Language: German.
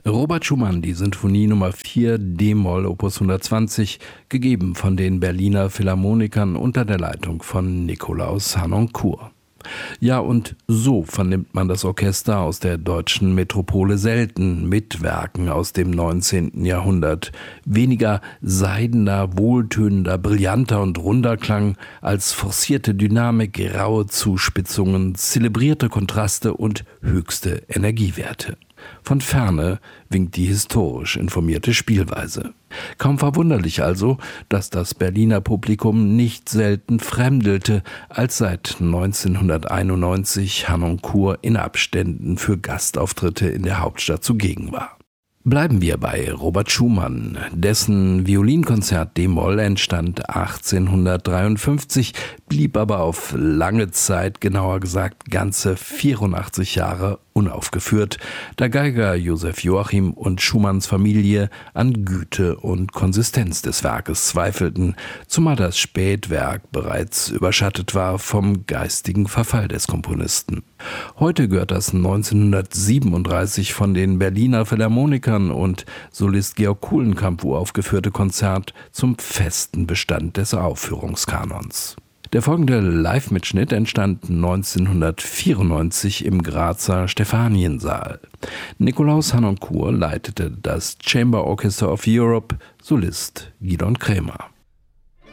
Robert Schumann, die Sinfonie Nummer 4 d-Moll Opus 120, gegeben von den Berliner Philharmonikern unter der Leitung von Nikolaus Harnoncourt. Ja, und so vernimmt man das Orchester aus der deutschen Metropole selten mit Werken aus dem 19. Jahrhundert. Weniger seidener, wohltönender, brillanter und runder Klang als forcierte Dynamik, raue Zuspitzungen, zelebrierte Kontraste und höchste Energiewerte. Von ferne winkt die historisch informierte Spielweise. Kaum verwunderlich also, dass das Berliner Publikum nicht selten fremdelte, als seit 1991 Harnoncourt in Abständen für Gastauftritte in der Hauptstadt zugegen war. Bleiben wir bei Robert Schumann. Dessen Violinkonzert d-Moll entstand 1853, blieb aber auf lange Zeit, genauer gesagt ganze 84 Jahre, unaufgeführt, da Geiger Joseph Joachim und Schumanns Familie an Güte und Konsistenz des Werkes zweifelten, zumal das Spätwerk bereits überschattet war vom geistigen Verfall des Komponisten. Heute gehört das 1937 von den Berliner Philharmonikern und Solist Georg Kulenkamp uraufgeführte Konzert zum festen Bestand des Aufführungskanons. Der folgende Live-Mitschnitt entstand 1994 im Grazer Stephaniensaal. Nikolaus Harnoncourt leitete das Chamber Orchestra of Europe, Solist Gidon Kremer.